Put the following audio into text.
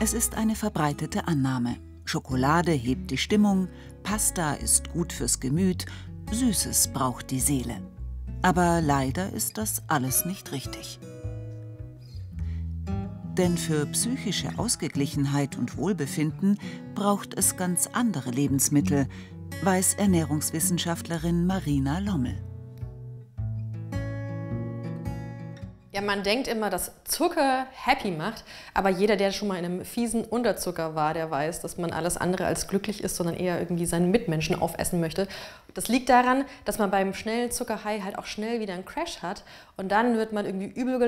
Es ist eine verbreitete Annahme. Schokolade hebt die Stimmung, Pasta ist gut fürs Gemüt, Süßes braucht die Seele. Aber leider ist das alles nicht richtig. Denn für psychische Ausgeglichenheit und Wohlbefinden braucht es ganz andere Lebensmittel, weiß Ernährungswissenschaftlerin Marina Lommel. Ja, man denkt immer, dass Zucker happy macht, aber jeder, der schon mal in einem fiesen Unterzucker war, der weiß, dass man alles andere als glücklich ist, sondern eher irgendwie seinen Mitmenschen aufessen möchte. Das liegt daran, dass man beim schnellen Zuckerhigh halt auch schnell wieder einen Crash hat und dann wird man irgendwie übel gelaunt